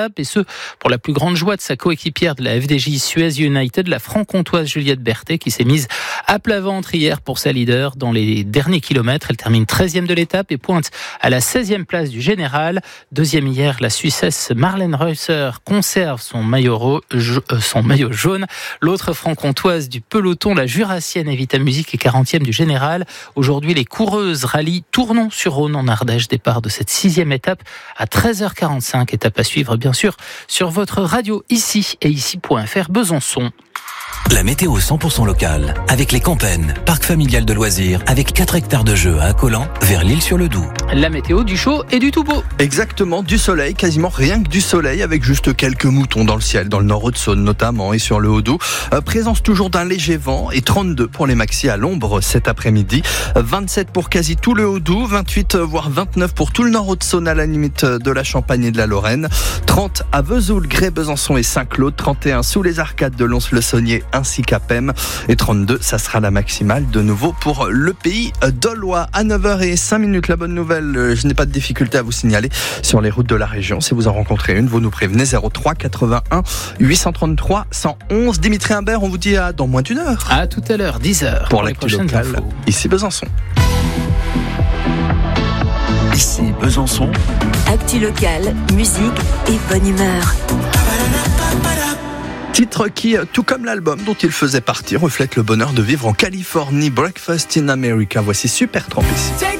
étape, et ce, pour la plus grande joie de sa coéquipière de la FDJ Suez United, la franc-comtoise Juliette Berthet, qui s'est mise à plat ventre hier pour sa leader dans les derniers kilomètres. Elle termine 13e de l'étape et pointe à la 16e place du général. Deuxième hier, la Suissesse Marlène Reusser conserve son maillot jaune. L'autre franc-comtoise du peloton, la Jurassienne Evita Music, est 40e du général. Aujourd'hui, les coureuses rallient Tournon-sur-Rhône en Ardèche. Départ de cette 6e étape à 13h45. Étape à suivre, bien sûr, sur votre radio ici et ici.fr Besançon. La météo 100% locale, avec les Campennes, parc familial de loisirs, avec 4 hectares de jeux à Accolan, vers l'Île-sur-le-Doubs. La météo du chaud et du tout beau. Exactement, du soleil, quasiment rien que du soleil, avec juste quelques moutons dans le ciel, dans le Nord-Haute-Saône notamment, et sur le Haut-Doubs. Présence toujours d'un léger vent, et 32 pour les maxis à l'ombre cet après-midi. 27 pour quasi tout le Haut-Doubs, 28 voire 29 pour tout le Nord-Haute-Saône à la limite de la Champagne et de la Lorraine. 30 à Vesoul, Grès, Besançon et Saint-Claude. 31 sous les arcades de Lons-le-Saunier ainsi qu'à Pem. Et 32, ça sera la maximale de nouveau pour le pays d'Aulois. À 9h05, la bonne nouvelle, je n'ai pas de difficulté à vous signaler sur les routes de la région. Si vous en rencontrez une, vous nous prévenez 03 81 833 111. Dimitri Imbert, on vous dit à dans moins d'une heure. À tout à l'heure, 10h. Pour l'actu locale, ici Besançon. Ici Besançon. Actu locale, musique et bonne humeur. Titre qui, tout comme l'album dont il faisait partie, reflète le bonheur de vivre en Californie. Breakfast in America. Voici Supertramp ici.